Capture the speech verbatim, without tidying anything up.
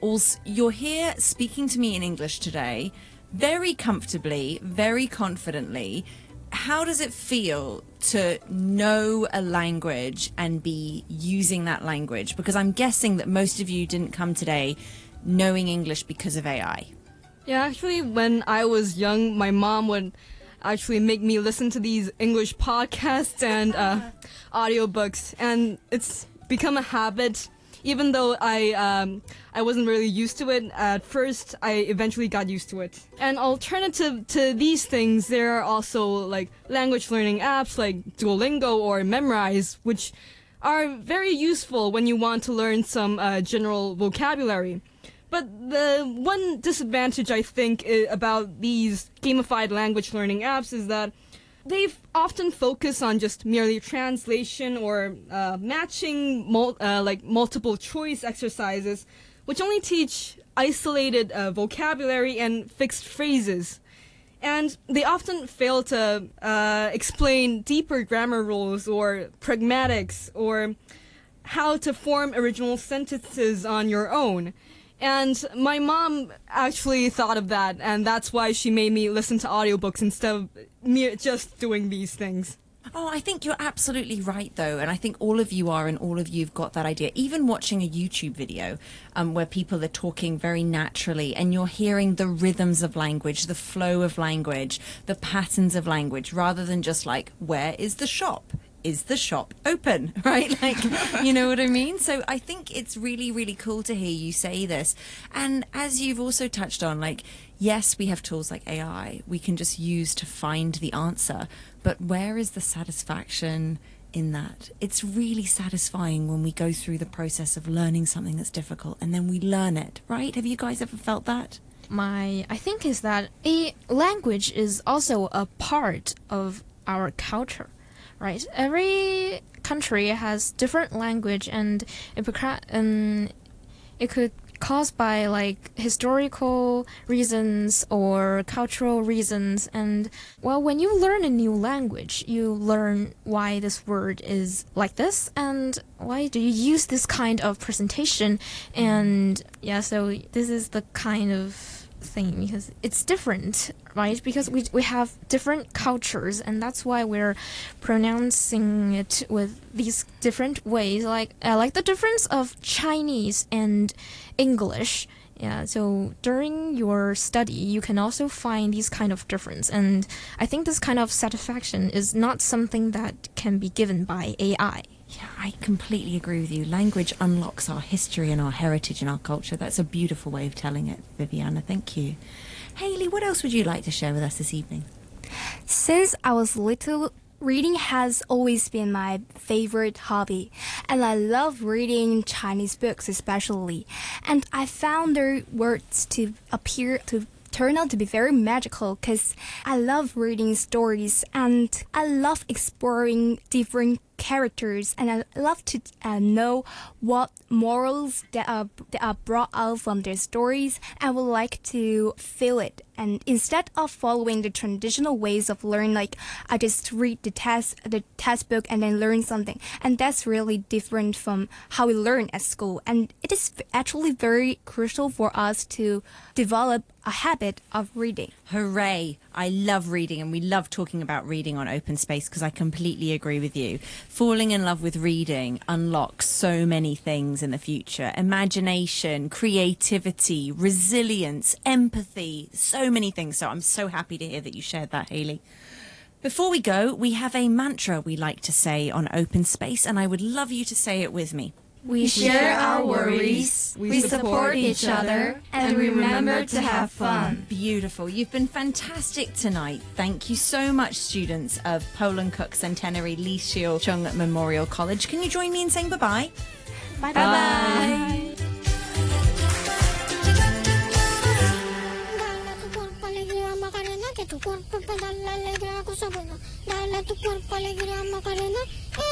also, you're here speaking to me in English today, very comfortably, very confidently. How does it feel to know a language and be using that language? Because I'm guessing that most of you didn't come today knowing English because of A I. Yeah, actually, when I was young, my mom would actually make me listen to these English podcasts and uh, audiobooks, and it's become a habit. Even though I um, I wasn't really used to it at first, I eventually got used to it. And alternative to these things, there are also like language learning apps like Duolingo or Memrise, which are very useful when you want to learn some uh, general vocabulary. But the one disadvantage I think I- about these gamified language learning apps is that they often focus on just merely translation or uh, matching mul- uh, like multiple choice exercises, which only teach isolated uh, vocabulary and fixed phrases. And they often fail to uh, explain deeper grammar rules or pragmatics or how to form original sentences on your own. And my mom actually thought of that, and that's why she made me listen to audiobooks instead of me just doing these things. Oh, I think you're absolutely right, though. And I think all of you are, and all of you have got that idea. Even watching a YouTube video um, where people are talking very naturally and you're hearing the rhythms of language, the flow of language, the patterns of language, rather than just like, where is the shop? Is the shop open, right? Like, you know what I mean? So I think it's really, really cool to hear you say this. And as you've also touched on, like, yes, we have tools like A I we can just use to find the answer, but where is the satisfaction in that? It's really satisfying when we go through the process of learning something that's difficult and then we learn it, right? Have you guys ever felt that? My, I think is that a language is also a part of our culture. Right, every country has different language, and it, beca- and it could caused by like historical reasons or cultural reasons. And well, when you learn a new language, you learn why this word is like this and why do you use this kind of presentation. And yeah, so this is the kind of thing because it's different, right? Because we we have different cultures, and that's why we're pronouncing it with these different ways. Like uh, like the difference of Chinese and English. Yeah, so during your study, you can also find these kind of difference, and I think this kind of satisfaction is not something that can be given by A I. Yeah, I completely agree with you. Language unlocks our history and our heritage and our culture. That's a beautiful way of telling it, Viviana. Thank you. Hayley, what else would you like to share with us this evening? Since I was little, reading has always been my favorite hobby, and I love reading Chinese books especially. And I found their words to appear to turn out to be very magical because I love reading stories and I love exploring different characters, and I love to uh, know what morals that are, that are brought out from their stories. I would like to feel it, and instead of following the traditional ways of learning, like I just read the test the textbook and then learn something, and that's really different from how we learn at school. And it is actually very crucial for us to develop a habit of reading. Hooray! I love reading, and we love talking about reading on Open Space because I completely agree with you. Falling in love with reading unlocks so many things in the future. Imagination, creativity, resilience, empathy, so many things. So I'm so happy to hear that you shared that, Hayley. Before we go, we have a mantra we like to say on Open Space, and I would love you to say it with me. We share our worries, we support each other, and we remember to have fun. Beautiful. You've been fantastic tonight. Thank you so much, students of Poland Cook Centenary Lee Seol Chung Memorial College. Can you join me in saying bye-bye? Bye-bye. Tu cuerpo para la alegría, cosa buena. Dale a tu cuerpo alegría, Macarena.